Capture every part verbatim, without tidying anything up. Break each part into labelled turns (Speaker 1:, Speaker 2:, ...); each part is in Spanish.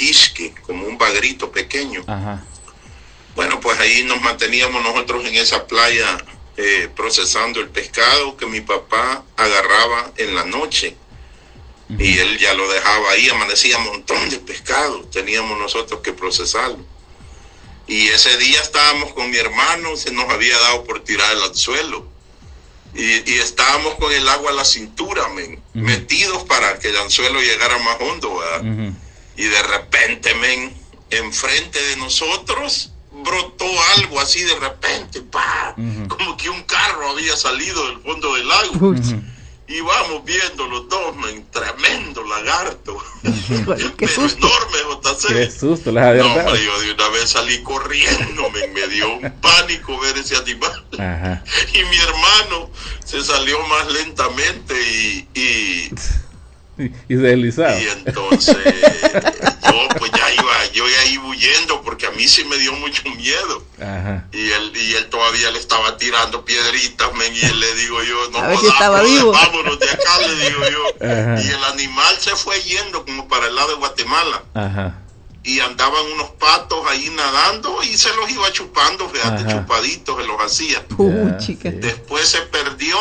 Speaker 1: quisque, como un bagrito pequeño.
Speaker 2: Ajá.
Speaker 1: Bueno, pues ahí nos manteníamos nosotros en esa playa eh, procesando el pescado que mi papá agarraba en la noche. Uh-huh. Y él ya lo dejaba ahí, amanecía un montón de pescado, teníamos nosotros que procesarlo. Y ese día estábamos con mi hermano, se nos había dado por tirar el anzuelo. Y, y estábamos con el agua a la cintura, men, uh-huh. metidos para que el anzuelo llegara más hondo, ¿verdad? Uh-huh. Y de repente, men, enfrente de nosotros brotó algo así de repente, pa, uh-huh. como que un carro había salido del fondo del lago. Uh-huh. Y vamos viendo los dos, men, tremendo lagarto. Uh-huh.
Speaker 3: Qué susto.
Speaker 1: Enorme, J C.
Speaker 2: Qué susto, la verdad.
Speaker 1: No, hombre, yo de una vez salí corriendo, men, me dio un pánico ver ese animal.
Speaker 2: Ajá.
Speaker 1: Y mi hermano se salió más lentamente y... y
Speaker 2: y deslizado.
Speaker 1: Y entonces yo pues ya iba, yo ya iba huyendo porque a mí sí me dio mucho miedo.
Speaker 2: Ajá.
Speaker 1: Y él, y él todavía le estaba tirando piedritas, men, y él le digo yo, no
Speaker 3: jodas, si estaba vivo.
Speaker 1: Vámonos de acá, le digo yo.
Speaker 2: Ajá.
Speaker 1: Y el animal se fue yendo como para el lado de Guatemala.
Speaker 2: Ajá.
Speaker 1: Y andaban unos patos ahí nadando y se los iba chupando, fíjate,
Speaker 2: Ajá.
Speaker 1: chupaditos se los hacía.
Speaker 3: Uh, chica.
Speaker 2: Sí.
Speaker 1: Después se perdió.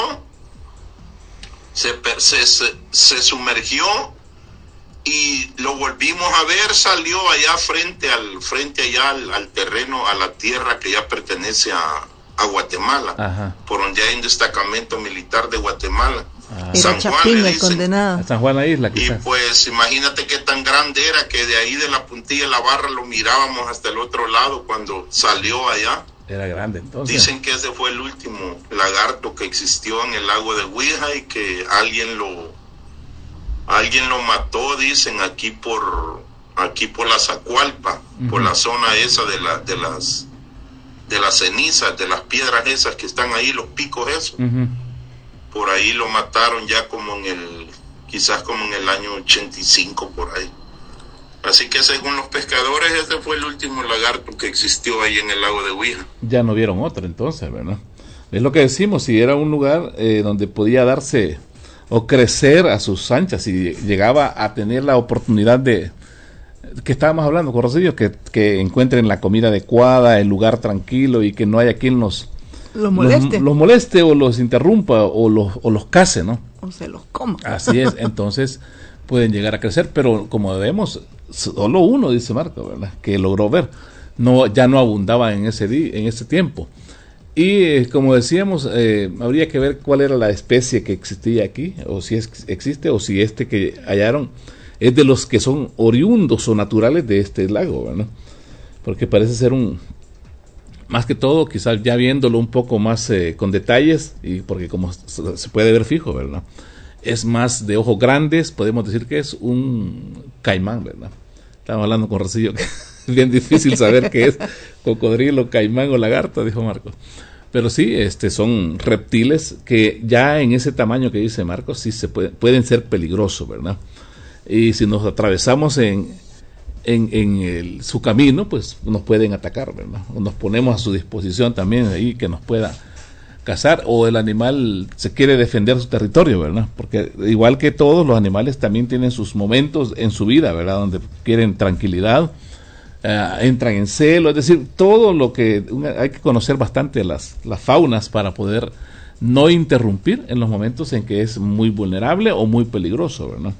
Speaker 1: Se, se, se, se sumergió y lo volvimos a ver, salió allá frente al frente allá al, al terreno, a la tierra que ya pertenece a, a Guatemala.
Speaker 2: Ajá.
Speaker 1: Por donde hay un destacamento militar de Guatemala.
Speaker 2: Ajá.
Speaker 3: Era Chapín el condenado.
Speaker 2: A San Juan la Isla,
Speaker 1: y
Speaker 2: quizás.
Speaker 1: pues imagínate qué tan grande era que de ahí de la puntilla de la barra lo mirábamos hasta el otro lado cuando salió allá.
Speaker 2: Era grande entonces.
Speaker 1: Dicen que ese fue el último lagarto que existió en el lago de Huija y que alguien lo alguien lo mató, dicen, aquí por aquí por la Zacualpa, uh-huh. por la zona esa de la de las de las cenizas, de las piedras esas que están ahí, los picos esos. Uh-huh. Por ahí lo mataron ya como en el quizás como en el año ochenta y cinco por ahí. Así que según los pescadores, ese fue el último lagarto que existió ahí en el lago de Huija.
Speaker 2: Ya no vieron otro entonces, ¿verdad? Es lo que decimos, si era un lugar eh, donde podía darse o crecer a sus anchas, si llegaba a tener la oportunidad de, que estábamos hablando con Rocío, que, que encuentren la comida adecuada, el lugar tranquilo y que no haya quien los,
Speaker 3: los moleste.
Speaker 2: Los, los moleste o los interrumpa o los, o los case, ¿no?
Speaker 3: O se los coma.
Speaker 2: Así es, entonces pueden llegar a crecer, pero como vemos, solo uno, dice Marco, ¿verdad?, que logró ver, no, ya no abundaba en ese día, en ese tiempo. Y eh, como decíamos, eh, habría que ver cuál era la especie que existía aquí, o si es, existe, o si este que hallaron es de los que son oriundos o naturales de este lago, ¿verdad? Porque parece ser un, más que todo, quizás ya viéndolo un poco más eh, con detalles, y porque como se puede ver fijo, ¿verdad?, es más de ojos grandes, podemos decir que es un caimán, ¿verdad? Estamos hablando con Rocío, que es bien difícil saber qué es cocodrilo, caimán o lagarto, dijo Marcos. Pero sí, este, son reptiles que ya en ese tamaño que dice Marcos, sí se puede, pueden ser peligrosos, ¿verdad? Y si nos atravesamos en, en, en el, su camino, pues nos pueden atacar, ¿verdad? O nos ponemos a su disposición también ahí que nos pueda cazar, o el animal se quiere defender su territorio, ¿verdad? Porque igual que todos los animales también tienen sus momentos en su vida, ¿verdad?, donde quieren tranquilidad, uh, entran en celo, es decir, todo lo que hay que conocer bastante las, las faunas para poder no interrumpir en los momentos en que es muy vulnerable o muy peligroso, ¿verdad?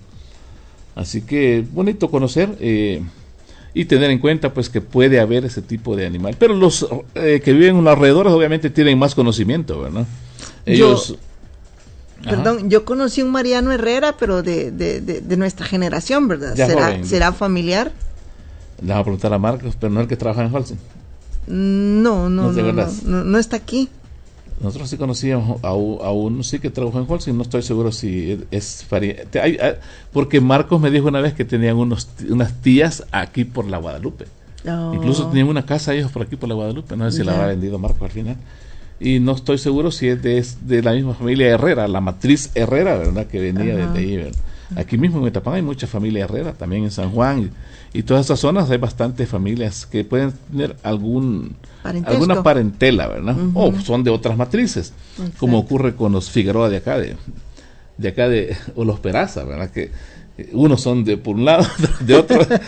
Speaker 2: Así que bonito conocer eh, y tener en cuenta pues que puede haber ese tipo de animal, pero los eh, que viven en los alrededores obviamente tienen más conocimiento, ¿verdad? Ellos
Speaker 3: yo, perdón, yo conocí un Mariano Herrera, pero de, de, de, de nuestra generación, ¿verdad?
Speaker 2: Ya
Speaker 3: ¿Será,
Speaker 2: joven,
Speaker 3: ¿será familiar?
Speaker 2: Le vamos a preguntar a Marcos, pero no es el que trabaja en Holcim.
Speaker 3: No, no,
Speaker 2: no,
Speaker 3: no, no, no, no está aquí.
Speaker 2: Nosotros sí conocíamos a, a uno sí que trabajó en Holcim, no estoy seguro si es pariente, hay, hay, porque Marcos me dijo una vez que tenían unos unas tías aquí por la Guadalupe. Oh. Incluso tenían una casa ellos por aquí por la Guadalupe, no sé si yeah. la habrá vendido Marcos al final. Y no estoy seguro si es de, de la misma familia Herrera, la matriz Herrera, ¿verdad?, que venía uh-huh. desde ahí, ¿verdad? Aquí mismo en Metapán hay mucha familia Herrera, también en San Juan, y, y todas esas zonas hay bastantes familias que pueden tener algún alguna parentela, ¿verdad? Uh-huh. O son de otras matrices, exacto, como ocurre con los Figueroa de acá, de, de acá de, o los Peraza, ¿verdad?, que unos son de por un lado, de otro,